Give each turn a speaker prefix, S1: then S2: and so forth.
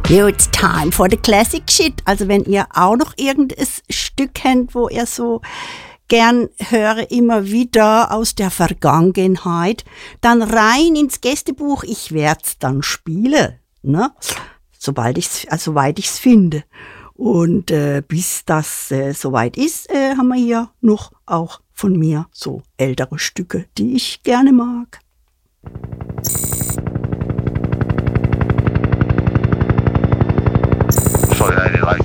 S1: Yo, it's time for the classic shit. Also wenn ihr auch noch irgendein Stück kennt, wo ihr so gern höre, immer wieder aus der Vergangenheit, dann rein ins Gästebuch. Ich werd's dann spielen, ne? Soweit ich's finde. Und bis das soweit ist, haben wir hier noch auch von mir so ältere Stücke, die ich gerne mag.
S2: So I like